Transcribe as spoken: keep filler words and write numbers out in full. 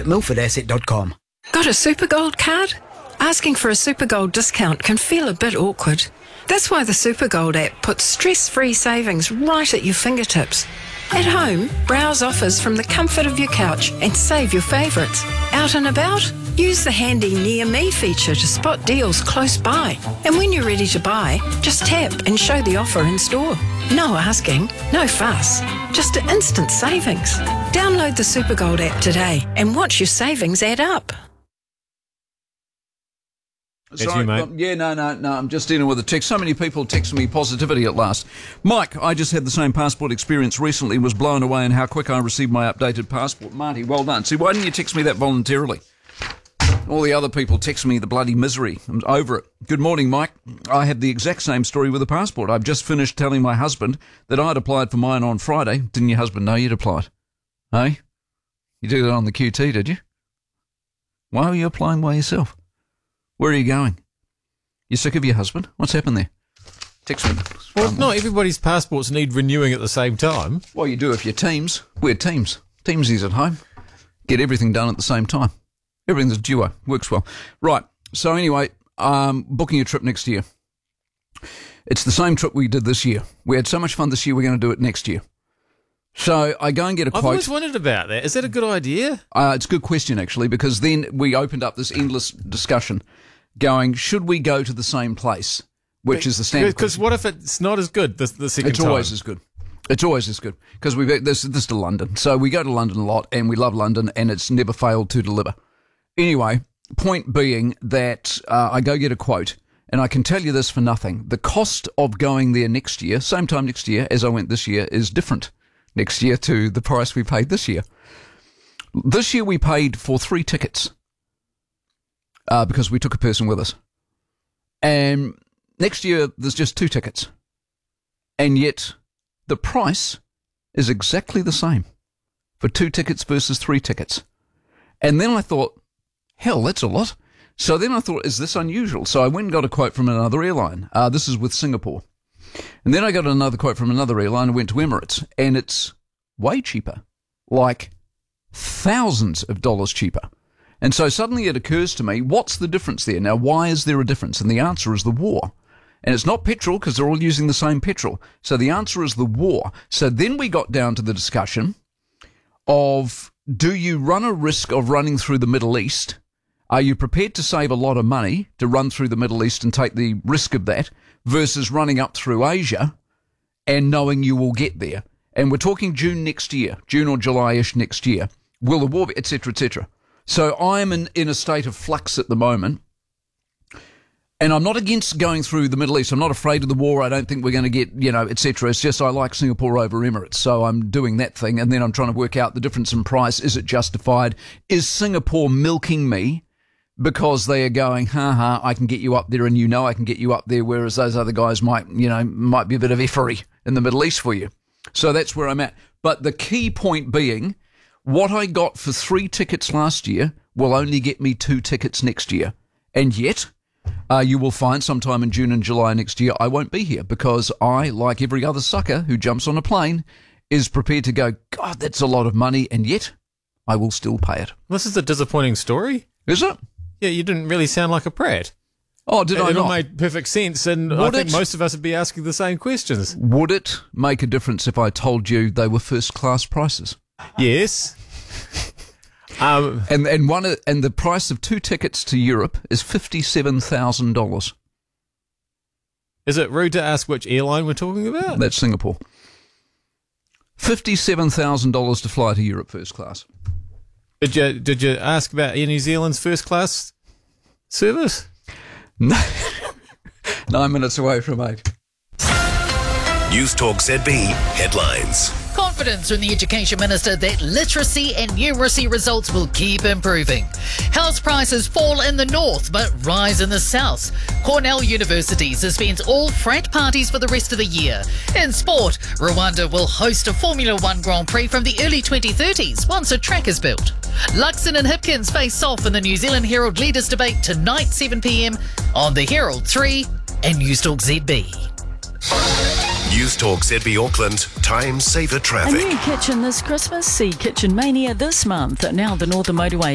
at milford asset dot com. Got a Supergold card? Asking for a Supergold discount can feel a bit awkward. That's why the Supergold app puts stress-free savings right at your fingertips. At home, browse offers from the comfort of your couch and save your favourites. Out and about? Use the handy Near Me feature to spot deals close by. And when you're ready to buy, just tap and show the offer in store. No asking, no fuss, just instant savings. Download the Supergold app today and watch your savings add up. Sorry, you, mate. Um, yeah, no, no, no. I'm just dealing with a text. So many people texting me positivity at last. Mike, I just had the same passport experience recently, was blown away in how quick I received my updated passport. Marty, well done. See, why didn't you text me that voluntarily? All the other people text me the bloody misery. I'm over it. Good morning, Mike. I have the exact same story with a passport. I've just finished telling my husband that I'd applied for mine on Friday. Didn't your husband know you'd applied? Hey? You did it on the Q T, did you? Why were you applying by yourself? Where are you going? You sick of your husband? What's happened there? Text me. Well, um, not everybody's passports need renewing at the same time. Well, you do if you're teams. We're teams. Teamsies at home. Get everything done at the same time. Everything's a duo. Works well. Right. So anyway, um, booking a trip next year. It's the same trip we did this year. We had so much fun this year, we're going to do it next year. So I go and get a quote. I've always wondered about that. Is that a good idea? Uh, it's a good question, actually, because then we opened up this endless discussion going, should we go to the same place, which but, is the standard Because what if it's not as good the, the second it's time? It's always as good. It's always as good. Because we this, this is to London. So we go to London a lot, and we love London, and it's never failed to deliver. Anyway, point being that uh, I go get a quote, and I can tell you this for nothing. The cost of going there next year, same time next year as I went this year, is different next year to the price we paid this year. This year we paid for three tickets uh, because we took a person with us. And next year there's just two tickets. And yet the price is exactly the same for two tickets versus three tickets. And then I thought, hell, that's a lot. So then I thought, is this unusual? So I went and got a quote from another airline. Uh, this is with Singapore. And then I got another quote from another airline and went to Emirates, and it's way cheaper, like thousands of dollars cheaper. And so suddenly it occurs to me, what's the difference there? Now, why is there a difference? And the answer is the war. And it's not petrol because they're all using the same petrol. So the answer is the war. So then we got down to the discussion of, do you run a risk of running through the Middle East? Are you prepared to save a lot of money to run through the Middle East and take the risk of that versus running up through Asia and knowing you will get there? And we're talking June next year, June or July-ish next year. Will the war be, et cetera, et cetera. So I'm in, in a state of flux at the moment. And I'm not against going through the Middle East. I'm not afraid of the war. I don't think we're going to get, you know, et cetera. It's just I like Singapore over Emirates. So I'm doing that thing. And then I'm trying to work out the difference in price. Is it justified? Is Singapore milking me because they are going, ha ha, I can get you up there and you know I can get you up there, whereas those other guys might, you know, might be a bit of effery in the Middle East for you. So that's where I'm at. But the key point being, what I got for three tickets last year will only get me two tickets next year. And yet, uh, you will find sometime in June and July next year I won't be here because I, like every other sucker who jumps on a plane, is prepared to go, God, that's a lot of money, and yet I will still pay it. This is a disappointing story. Is it? Yeah, you didn't really sound like a prat. Oh, did it, I it not? It all made perfect sense, and Would I think it? most of us would be asking the same questions. Would it make a difference if I told you they were first-class prices? Yes. um, and and one of, and the price of two tickets to Europe is fifty-seven thousand dollars. Is it rude to ask which airline we're talking about? That's Singapore. fifty-seven thousand dollars to fly to Europe first class. Did you did you ask about Air New Zealand's first class service? No. Nine minutes away from eight. News Talk Z B headlines. Confidence from the Education Minister that literacy and numeracy results will keep improving. House prices fall in the north but rise in the south. Cornell University suspends all frat parties for the rest of the year. In sport, Rwanda will host a Formula One Grand Prix from the early twenty thirties once a track is built. Luxon and Hipkins face off in the New Zealand Herald Leaders Debate tonight seven p.m. on the Herald three and News Talk Z B. News Talk Z B Auckland, time saver traffic. A new kitchen this Christmas. See Kitchen Mania this month. Now the Northern Motorway